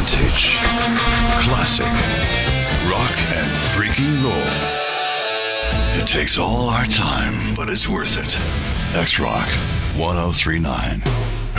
vintage, classic, rock and freaking roll. It takes all our time, but it's worth it. X-Rock 1039.